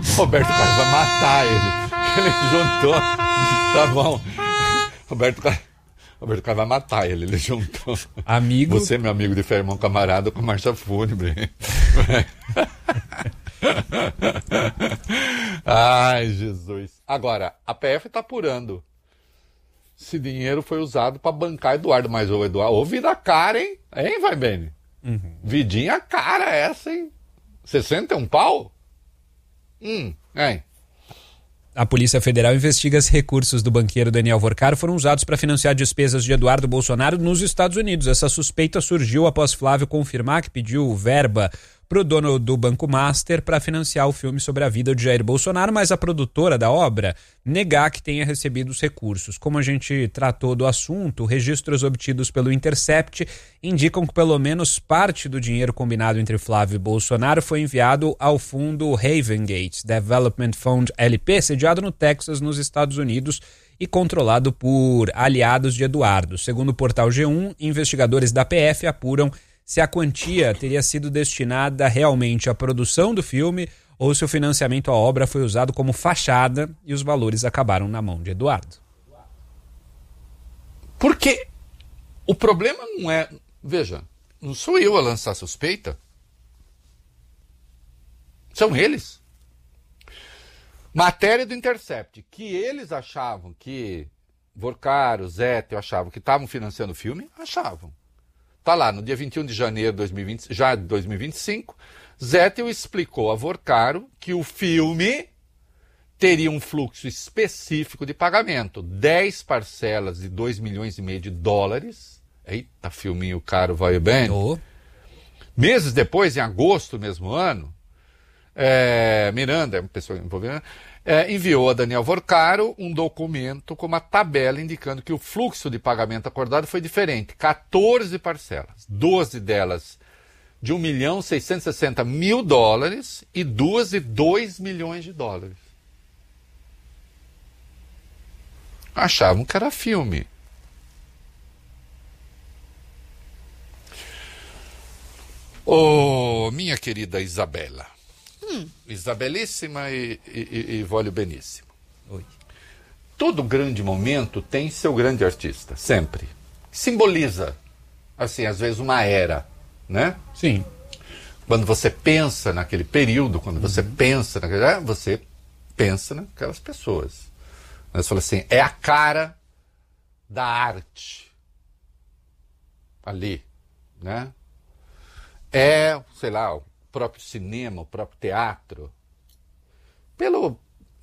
Roberto Carlos vai matar ele. Ele juntou. Tá bom. Roberto Carlos vai matar ele. Ele juntou. Amigo. Você, meu amigo de fé, irmão camarada, com marcha fúnebre. Ai, Jesus. Agora, a PF está apurando. Esse dinheiro foi usado para bancar Eduardo, mas o Eduardo, ô vida cara, hein? Hein, vai bem? Vidinha cara essa, hein? 61 pau? Hein? A Polícia Federal investiga se recursos do banqueiro Daniel Vorcaro foram usados para financiar despesas de Eduardo Bolsonaro nos Estados Unidos. Essa suspeita surgiu após Flávio confirmar que pediu verba para o dono do Banco Master para financiar o filme sobre a vida de Jair Bolsonaro, mas a produtora da obra negar que tenha recebido os recursos. Como a gente tratou do assunto, registros obtidos pelo Intercept indicam que pelo menos parte do dinheiro combinado entre Flávio e Bolsonaro foi enviado ao fundo Havengate Development Fund LP, sediado no Texas, nos Estados Unidos, e controlado por aliados de Eduardo. Segundo o portal G1, investigadores da PF apuram se a quantia teria sido destinada realmente à produção do filme ou se o financiamento à obra foi usado como fachada e os valores acabaram na mão de Eduardo. Porque o problema não é... Veja, não sou eu a lançar suspeita. São eles. Matéria do Intercept, que eles achavam que Vorcaro, Zétio achavam que estavam financiando o filme, achavam. Tá lá, no dia 21 de janeiro de 2020, já de 2025, Zétio explicou a Vorcaro que o filme teria um fluxo específico de pagamento. 10 parcelas de 2,5 milhões de dólares. Eita, filminho caro, vai bem. Meses depois, em agosto do mesmo ano, Miranda, uma pessoa envolvida, enviou a Daniel Vorcaro um documento com uma tabela indicando que o fluxo de pagamento acordado foi diferente. 14 parcelas, 12 delas de 1.660.000 dólares e 2 de 2 milhões de dólares. Achavam que era filme. Minha querida Isabela. Isabelíssima e Vólio Beníssimo. Oi. Todo grande momento tem seu grande artista, sempre. Simboliza, assim, às vezes uma era, né? Sim. Quando você pensa naquele período, quando você pensa naquelas pessoas. Você fala assim, é a cara da arte ali, né? Sei lá, o próprio cinema, o próprio teatro, pelo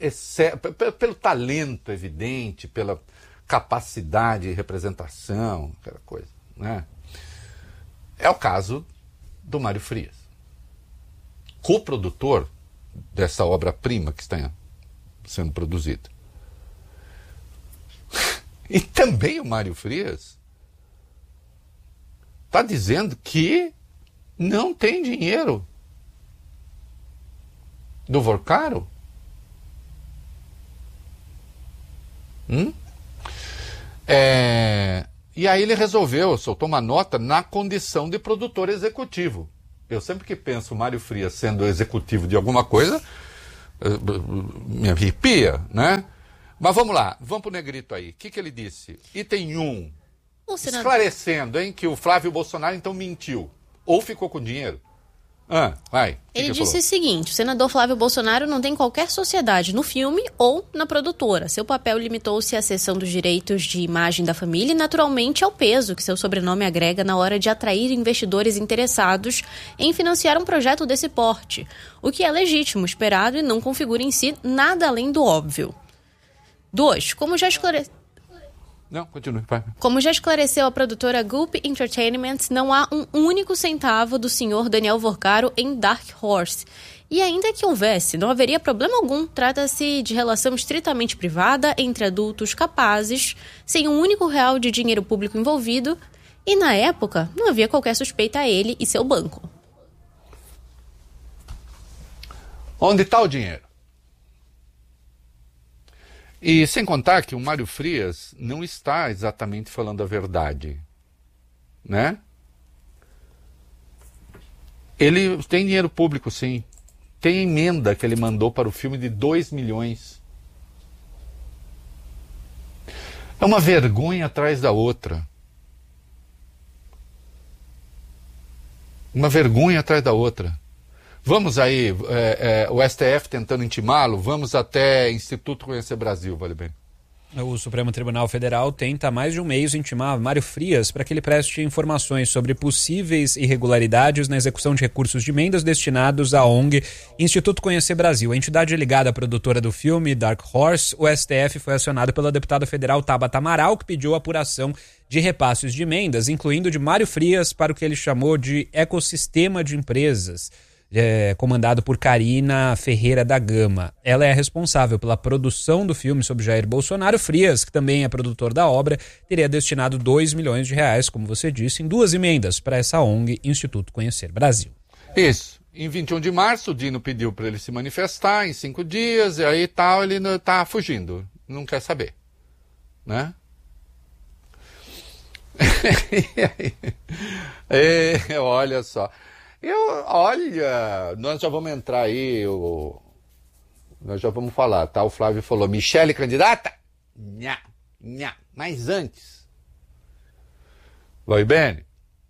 talento evidente, pela capacidade de representação, aquela coisa, né? É o caso do Mário Frias, coprodutor dessa obra-prima que está sendo produzida. E também o Mário Frias está dizendo que não tem dinheiro do Vorcaro? E aí ele soltou uma nota na condição de produtor executivo. Eu sempre que penso o Mário Frias sendo executivo de alguma coisa, me arrepia, né? Mas vamos lá, vamos pro negrito aí. O que ele disse? Item 1, esclarecendo, hein, que o Flávio Bolsonaro então mentiu. Ou ficou com dinheiro. Vai. Ele disse o seguinte: o senador Flávio Bolsonaro não tem qualquer sociedade no filme ou na produtora. Seu papel limitou-se à cessão dos direitos de imagem da família e, naturalmente, ao peso que seu sobrenome agrega na hora de atrair investidores interessados em financiar um projeto desse porte, o que é legítimo, esperado e não configura em si nada além do óbvio. 2. Como já esclareceu... Não, continue, vai. Como já esclareceu a produtora Gulp Entertainment, não há um único centavo do senhor Daniel Vorcaro em Dark Horse. E ainda que houvesse, não haveria problema algum. Trata-se de relação estritamente privada entre adultos capazes, sem um único real de dinheiro público envolvido, e na época não havia qualquer suspeita a ele e seu banco. Onde está o dinheiro? E sem contar que o Mário Frias não está exatamente falando a verdade, né? Ele tem dinheiro público, sim. Tem emenda que ele mandou para o filme de 2 milhões. É uma vergonha atrás da outra. Uma vergonha atrás da outra. Vamos aí, o STF tentando intimá-lo, vamos até Instituto Conhecer Brasil, vale bem. O Supremo Tribunal Federal tenta há mais de um mês intimar Mário Frias para que ele preste informações sobre possíveis irregularidades na execução de recursos de emendas destinados à ONG Instituto Conhecer Brasil. A entidade ligada à produtora do filme, Dark Horse, o STF foi acionado pela deputada federal Tabata Amaral, que pediu a apuração de repasses de emendas, incluindo de Mário Frias, para o que ele chamou de ecossistema de empresas. Comandado por Karina Ferreira da Gama. Ela é a responsável pela produção do filme sobre Jair Bolsonaro. Frias, que também é produtor da obra, teria destinado 2 milhões de reais, como você disse, em 2 emendas para essa ONG Instituto Conhecer Brasil. Isso. Em 21 de março, o Dino pediu para ele se manifestar em 5 dias, e aí tal, ele está fugindo, não quer saber, né? Olha só. Olha, nós já vamos entrar aí, nós já vamos falar, tá? O Flávio falou, Michele candidata? Nhá, nhá. Mas antes, vai bem,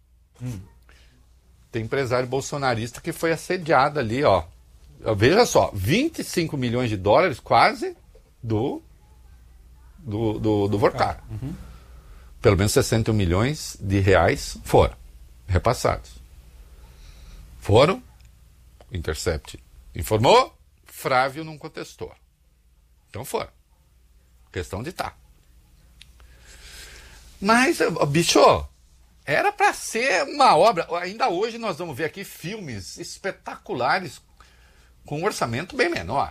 tem empresário bolsonarista que foi assediado ali, ó. Veja só, 25 milhões de dólares quase do Vorkar. Pelo menos 61 milhões de reais foram repassados. Foram, o Intercept informou, Flávio não contestou. Então foram. Questão de tá. Mas, bicho, era para ser uma obra. Ainda hoje nós vamos ver aqui filmes espetaculares com um orçamento bem menor.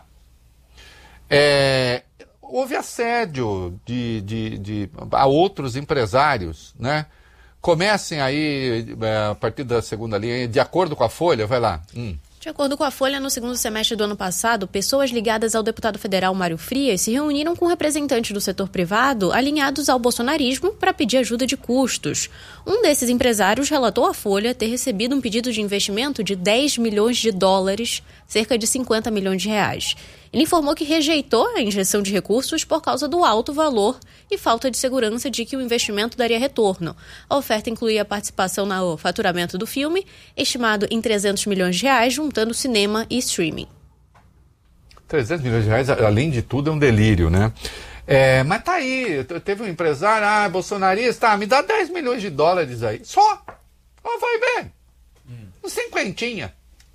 Houve assédio a outros empresários, né? Comecem aí, a partir da segunda linha, de acordo com a Folha, vai lá. De acordo com a Folha, no segundo semestre do ano passado, pessoas ligadas ao deputado federal Mário Frias se reuniram com representantes do setor privado alinhados ao bolsonarismo para pedir ajuda de custos. Um desses empresários relatou à Folha ter recebido um pedido de investimento de 10 milhões de dólares, cerca de 50 milhões de reais. Ele informou que rejeitou a injeção de recursos por causa do alto valor e falta de segurança de que o investimento daria retorno. A oferta incluía a participação no faturamento do filme, estimado em 300 milhões de reais, juntando cinema e streaming. 300 milhões de reais, além de tudo, é um delírio, né? Mas tá aí, teve um empresário, bolsonarista, me dá 10 milhões de dólares aí. Só! Vai bem. Cinquentinha.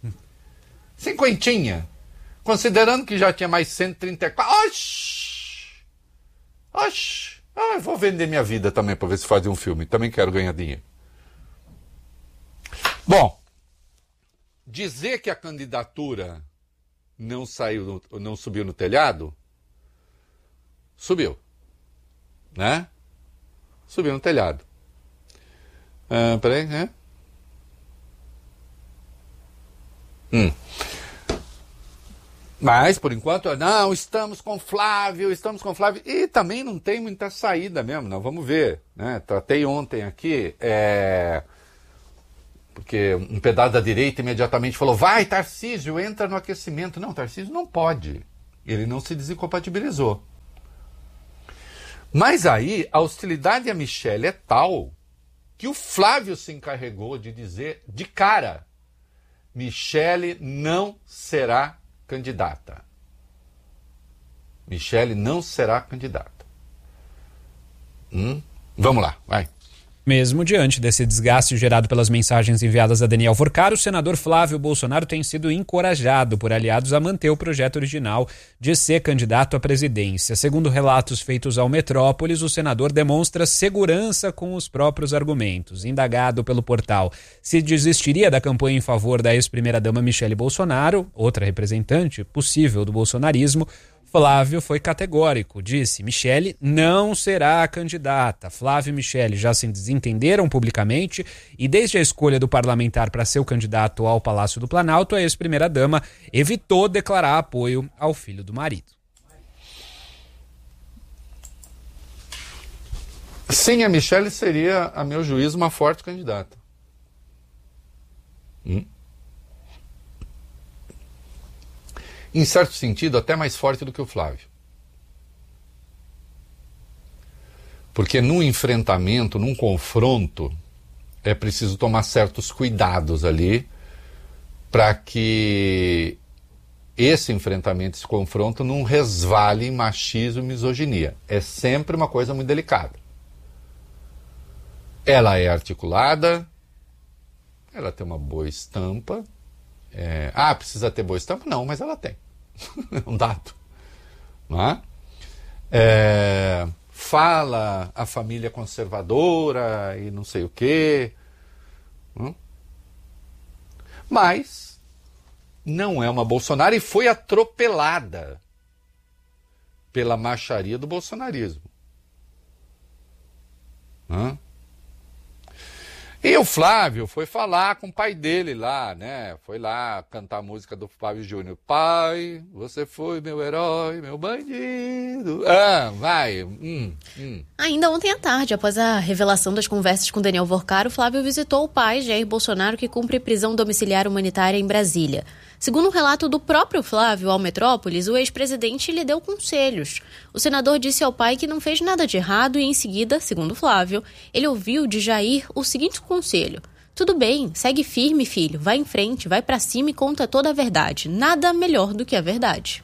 Considerando que já tinha mais 134. Eu vou vender minha vida também para ver se faz um filme. Também quero ganhar dinheiro. Bom, dizer que a candidatura não subiu no telhado, subiu, né? Subiu no telhado. Peraí, né? Mas, por enquanto, não, estamos com Flávio, e também não tem muita saída mesmo, não, vamos ver, né? Tratei ontem aqui, porque um pedaço da direita imediatamente falou, vai, Tarcísio, entra no aquecimento. Não, Tarcísio não pode, ele não se desincompatibilizou. Mas aí, a hostilidade a Michele é tal que o Flávio se encarregou de dizer, de cara, Michele não será candidata. Michele não será candidata. Vamos lá, vai. Mesmo diante desse desgaste gerado pelas mensagens enviadas a Daniel Vorkar, o senador Flávio Bolsonaro tem sido encorajado por aliados a manter o projeto original de ser candidato à presidência. Segundo relatos feitos ao Metrópolis, o senador demonstra segurança com os próprios argumentos. Indagado pelo portal se desistiria da campanha em favor da ex-primeira-dama Michele Bolsonaro, outra representante possível do bolsonarismo, Flávio foi categórico, disse, Michele não será candidata. Flávio e Michele já se desentenderam publicamente e desde a escolha do parlamentar para ser o candidato ao Palácio do Planalto, a ex-primeira-dama evitou declarar apoio ao filho do marido. Sim, a Michele seria, a meu juízo, uma forte candidata. em certo sentido, até mais forte do que o Flávio. Porque num enfrentamento, num confronto, é preciso tomar certos cuidados ali para que esse enfrentamento, esse confronto, não resvale em machismo e misoginia. É sempre uma coisa muito delicada. Ela é articulada, ela tem uma boa estampa. Precisa ter boa estampa? Não, mas ela tem. É um dado. Não é? Fala a família conservadora e não sei o quê. Mas não é uma Bolsonaro e foi atropelada pela macharia do bolsonarismo. E o Flávio foi falar com o pai dele lá, né? Foi lá cantar a música do Flávio Júnior. Pai, você foi meu herói, meu bandido. Vai. Ainda ontem à tarde, após a revelação das conversas com Daniel Vorcaro, Flávio visitou o pai, Jair Bolsonaro, que cumpre prisão domiciliar humanitária em Brasília. Segundo um relato do próprio Flávio ao Metrópolis, o ex-presidente lhe deu conselhos. O senador disse ao pai que não fez nada de errado e, em seguida, segundo Flávio, ele ouviu de Jair o seguinte conselho: tudo bem, segue firme, filho, vai em frente, vai pra cima e conta toda a verdade. Nada melhor do que a verdade.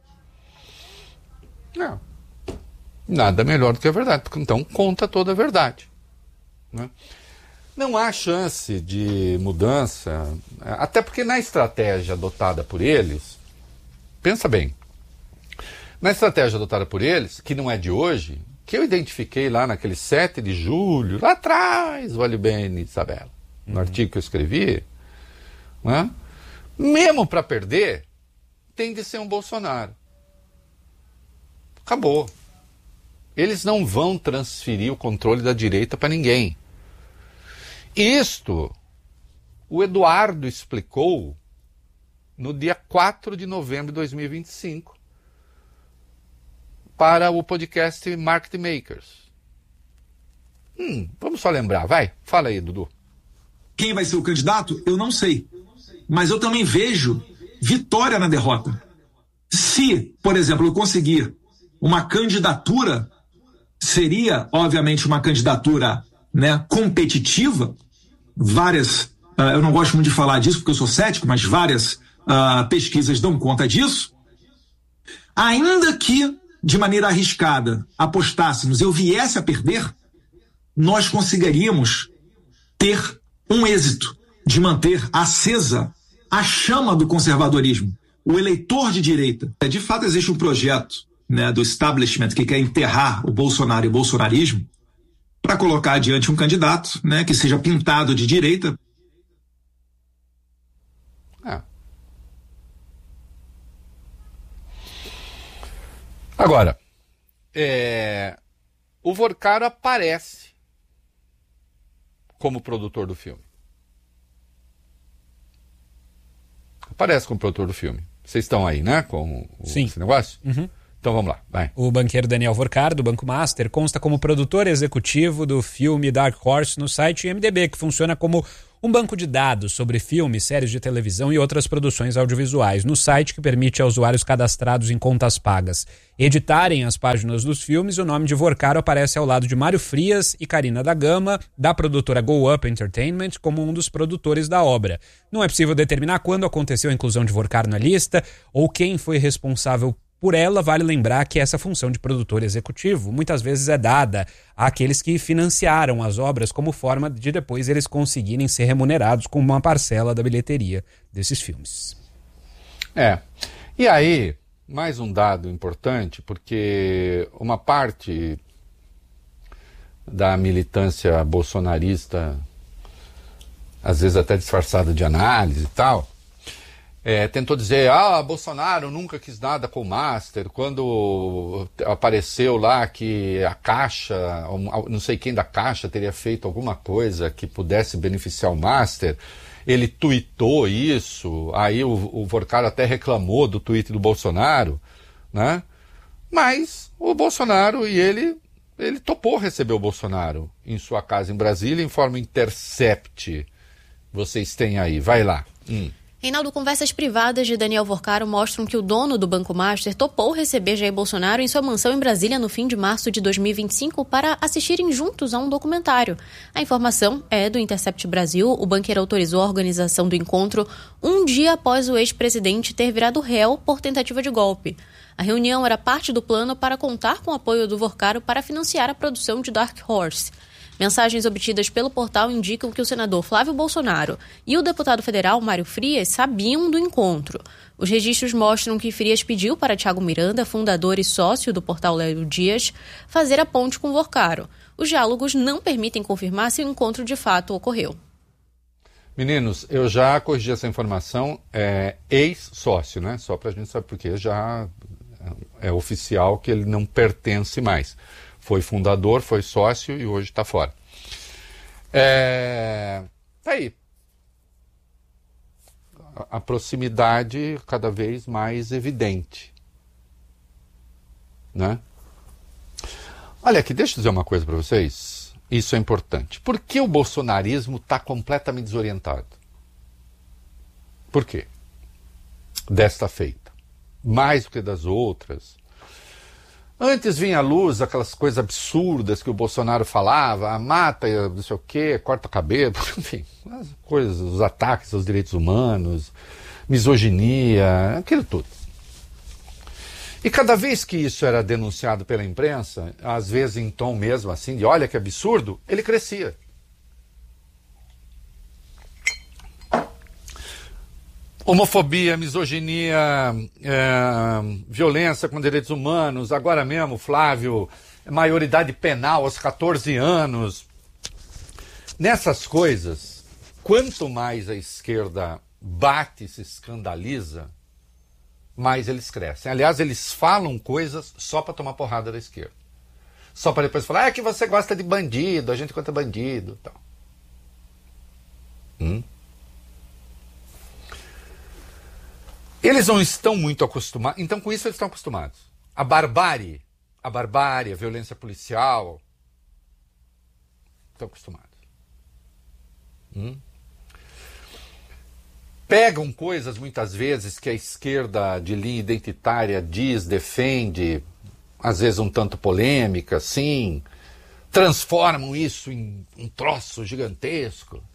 Não. Nada melhor do que a verdade. Então, conta toda a verdade. Né? Não há chance de mudança, até porque na estratégia adotada por eles, pensa bem, na estratégia adotada por eles, que não é de hoje, que eu identifiquei lá naquele 7 de julho, lá atrás, olhe bem, Isabela, no artigo que eu escrevi, né? Mesmo para perder, tem de ser um Bolsonaro. Acabou. Eles não vão transferir o controle da direita para ninguém. Isto, o Eduardo explicou no dia 4 de novembro de 2025 para o podcast Market Makers. Vamos só lembrar, vai, fala aí, Dudu. Quem vai ser o candidato? Eu não sei. Mas eu também vejo vitória na derrota. Se, por exemplo, eu conseguir uma candidatura, seria, obviamente, uma candidatura, né, competitiva. Várias, eu não gosto muito de falar disso porque eu sou cético, mas várias pesquisas dão conta disso. Ainda que de maneira arriscada apostássemos, eu viesse a perder, nós conseguiríamos ter um êxito de manter acesa a chama do conservadorismo, o eleitor de direita. De fato, existe um projeto, né, do establishment que quer enterrar o Bolsonaro e o bolsonarismo para colocar adiante um candidato, né, que seja pintado de direita. Agora, o Vorcaro aparece como produtor do filme. Aparece como produtor do filme. Vocês estão aí, né, com esse negócio? Uhum. Então vamos lá, vai. O banqueiro Daniel Vorcaro, do Banco Master, consta como produtor executivo do filme Dark Horse no site IMDb, que funciona como um banco de dados sobre filmes, séries de televisão e outras produções audiovisuais, no site que permite a usuários cadastrados em contas pagas editarem as páginas dos filmes. O nome de Vorcaro aparece ao lado de Mário Frias e Karina da Gama, da produtora Go Up Entertainment, como um dos produtores da obra. Não é possível determinar quando aconteceu a inclusão de Vorcaro na lista ou quem foi responsável por ela. Vale lembrar que essa função de produtor executivo muitas vezes é dada àqueles que financiaram as obras como forma de depois eles conseguirem ser remunerados com uma parcela da bilheteria desses filmes. E aí, mais um dado importante, porque uma parte da militância bolsonarista, às vezes até disfarçada de análise e tal, tentou dizer, Bolsonaro nunca quis nada com o Master, quando apareceu lá que a Caixa, não sei quem da Caixa teria feito alguma coisa que pudesse beneficiar o Master, ele tuitou isso, aí o Vorcaro até reclamou do tweet do Bolsonaro, né? Mas o Bolsonaro e ele topou receber o Bolsonaro em sua casa em Brasília, em forma Intercept. Vocês têm aí, vai lá. Reinaldo, conversas privadas de Daniel Worcaro mostram que o dono do Banco Master topou receber Jair Bolsonaro em sua mansão em Brasília no fim de março de 2025 para assistirem juntos a um documentário. A informação é do Intercept Brasil. O banqueiro autorizou a organização do encontro um dia após o ex-presidente ter virado réu por tentativa de golpe. A reunião era parte do plano para contar com o apoio do Worcaro para financiar a produção de Dark Horse. Mensagens obtidas pelo portal indicam que o senador Flávio Bolsonaro e o deputado federal Mário Frias sabiam do encontro. Os registros mostram que Frias pediu para Thiago Miranda, fundador e sócio do portal Léo Dias, fazer a ponte com Worcaro. Os diálogos não permitem confirmar se o encontro de fato ocorreu. Meninos, eu já corrigi essa informação, ex-sócio, né? Só para a gente saber porque já é oficial que ele não pertence mais. Foi fundador, foi sócio e hoje está fora. Tá aí. A proximidade cada vez mais evidente. Né? Olha aqui, deixa eu dizer uma coisa para vocês. Isso é importante. Por que o bolsonarismo está completamente desorientado? Por quê? Desta feita. Mais do que das outras. Antes vinha à luz aquelas coisas absurdas que o Bolsonaro falava, mata, não sei o quê, corta cabelo, enfim, as coisas, os ataques aos direitos humanos, misoginia, aquilo tudo. E cada vez que isso era denunciado pela imprensa, às vezes em tom mesmo assim, de olha que absurdo, ele crescia. Homofobia, misoginia, violência com direitos humanos, agora mesmo, Flávio, maioridade penal aos 14 anos. Nessas coisas, quanto mais a esquerda bate e se escandaliza, mais eles crescem. Aliás, eles falam coisas só para tomar porrada da esquerda. Só para depois falar, que você gosta de bandido, a gente conta bandido. Tal. Eles não estão muito acostumados, então com isso eles estão acostumados. A barbárie, a violência policial, estão acostumados. Pegam coisas muitas vezes que a esquerda de linha identitária diz, defende, às vezes um tanto polêmica, sim, transformam isso em um troço gigantesco.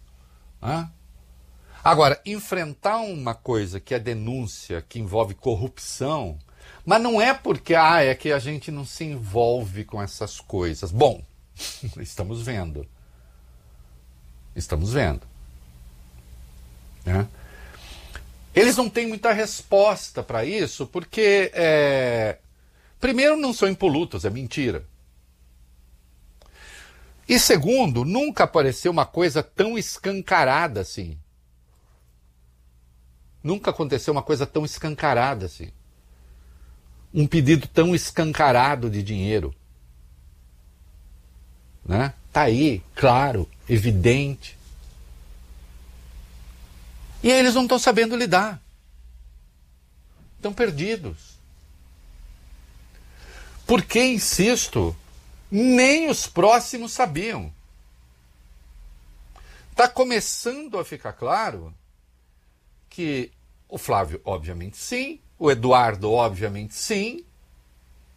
Agora, enfrentar uma coisa que é denúncia, que envolve corrupção, mas não é porque é que a gente não se envolve com essas coisas. Bom, estamos vendo. Estamos vendo. Né? Eles não têm muita resposta para isso, porque, primeiro, não são impolutos, é mentira. E segundo, nunca apareceu uma coisa tão escancarada assim. Nunca aconteceu uma coisa tão escancarada assim. Um pedido tão escancarado de dinheiro. Né? Tá aí, claro, evidente. E aí eles não estão sabendo lidar. Estão perdidos. Porque, insisto, nem os próximos sabiam. Está começando a ficar claro que o Flávio, obviamente, sim. O Eduardo, obviamente, sim.